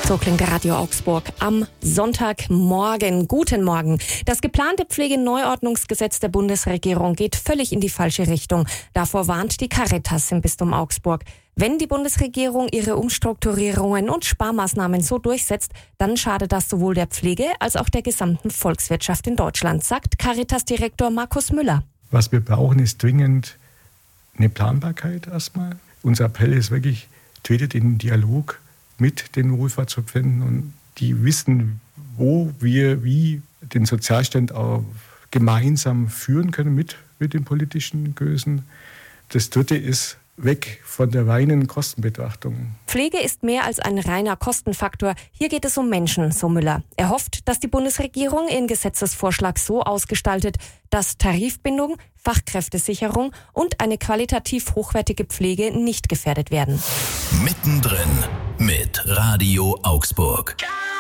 So klingt Radio Augsburg am Sonntagmorgen. Guten Morgen. Das geplante Pflegeneuordnungsgesetz der Bundesregierung geht völlig in die falsche Richtung. Davor warnt die Caritas im Bistum Augsburg. Wenn die Bundesregierung ihre Umstrukturierungen und Sparmaßnahmen so durchsetzt, dann schadet das sowohl der Pflege als auch der gesamten Volkswirtschaft in Deutschland, sagt Caritas-Direktor Markus Müller. Was wir brauchen, ist dringend eine Planbarkeit erstmal. Unser Appell ist wirklich, tretet in den Dialog mit den Wohlfahrtsverbänden und die wissen, wo wir wie den Sozialstand auch gemeinsam führen können mit den politischen Größen. Das Dritte ist weg von der reinen Kostenbetrachtung. Pflege ist mehr als ein reiner Kostenfaktor. Hier geht es um Menschen, so Müller. Er hofft, dass die Bundesregierung ihren Gesetzesvorschlag so ausgestaltet, dass Tarifbindung, Fachkräftesicherung und eine qualitativ hochwertige Pflege nicht gefährdet werden. Mittendrin mit Radio Augsburg.